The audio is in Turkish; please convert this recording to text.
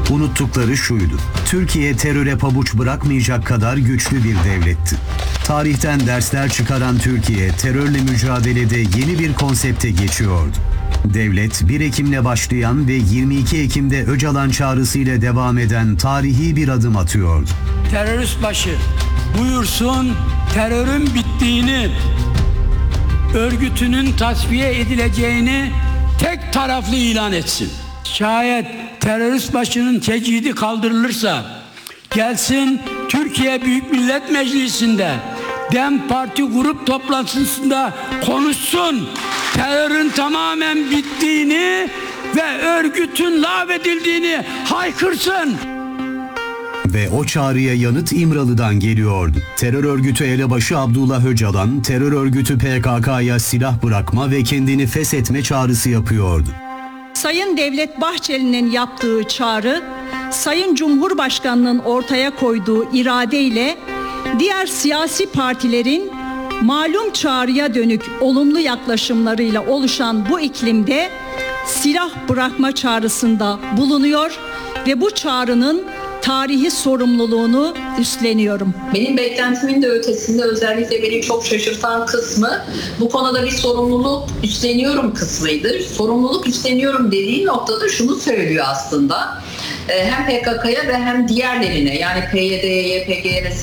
Unuttukları şuydu: Türkiye teröre pabuç bırakmayacak kadar güçlü bir devletti. Tarihten dersler çıkaran Türkiye, terörle mücadelede yeni bir konsepte geçiyordu. Devlet, 1 Ekim'le başlayan ve 22 Ekim'de Öcalan çağrısıyla devam eden tarihi bir adım atıyordu. Terörist başı buyursun terörün bittiğini, örgütünün tasfiye edileceğini tek taraflı ilan etsin. Şayet terörist başının tecidi kaldırılırsa gelsin Türkiye Büyük Millet Meclisi'nde DEM Parti grup toplantısında konuşsun. Terörün tamamen bittiğini ve örgütün lağvedildiğini haykırsın. Ve o çağrıya yanıt İmralı'dan geliyordu. Terör örgütü elebaşı Abdullah Öcalan, terör örgütü PKK'ya silah bırakma ve kendini feshetme çağrısı yapıyordu. Sayın Devlet Bahçeli'nin yaptığı çağrı, Sayın Cumhurbaşkanı'nın ortaya koyduğu iradeyle diğer siyasi partilerin malum çağrıya dönük olumlu yaklaşımlarıyla oluşan bu iklimde silah bırakma çağrısında bulunuyor ve bu çağrının tarihi sorumluluğunu üstleniyorum. Benim beklentimin de ötesinde özellikle beni çok şaşırtan kısmı bu konuda bir sorumluluk üstleniyorum kısmıydı. Sorumluluk üstleniyorum dediği noktada şunu söylüyor aslında. Hem PKK'ya ve hem diğerlerine, yani PYD'ye, YPG'ye ve